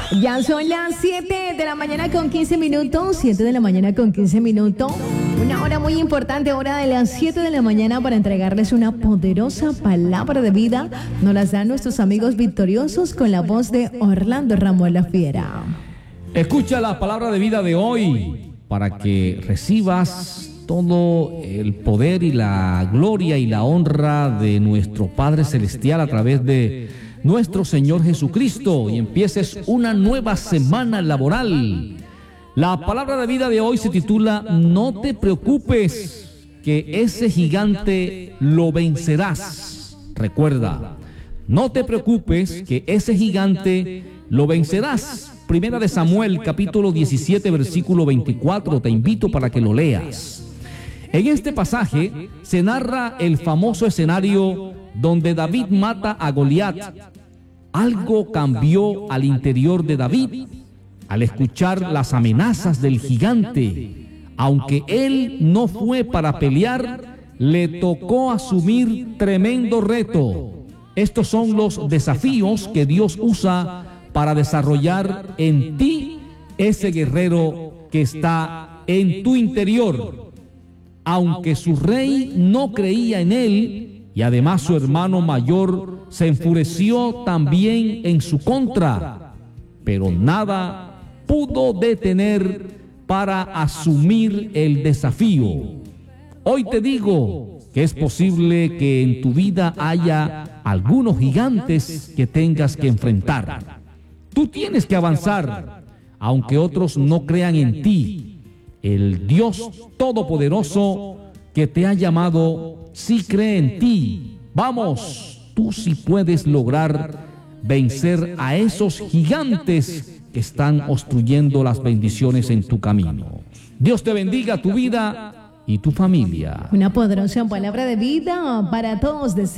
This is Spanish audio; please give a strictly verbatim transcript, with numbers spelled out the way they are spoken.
Ya son las siete de la mañana con quince minutos, siete de la mañana con quince minutos. Una hora muy importante, hora de las siete de la mañana para entregarles una poderosa palabra de vida. Nos las dan nuestros amigos victoriosos con la voz de Orlando Ramos La Fiera. Escucha la palabra de vida de hoy para que recibas todo el poder y la gloria y la honra de nuestro Padre Celestial a través de nuestro Señor Jesucristo y empieces una nueva semana laboral. La palabra de vida de hoy se titula No te preocupes, que ese gigante lo vencerás. Recuerda, no te preocupes, que ese gigante lo vencerás. Primera de Samuel, capítulo diecisiete, versículo veinticuatro. Te invito para que lo leas. En este pasaje se narra el famoso escenario donde David mata a Goliat. Algo cambió al interior de David al escuchar las amenazas del gigante. Aunque él no fue para pelear, le tocó asumir tremendo reto. Estos son los desafíos que Dios usa para desarrollar en ti ese guerrero que está en tu interior. Aunque su rey no creía en él, y además su hermano mayor se enfureció también en su contra, pero nada pudo detener para asumir el desafío. Hoy te digo que es posible que en tu vida haya algunos gigantes que tengas que enfrentar. Tú tienes que avanzar, aunque otros no crean en ti. El Dios Todopoderoso que te ha llamado sí cree en ti. Vamos, tú sí puedes lograr vencer a esos gigantes que están obstruyendo las bendiciones en tu camino. Dios te bendiga tu vida y tu familia. Una poderosa palabra de vida para todos.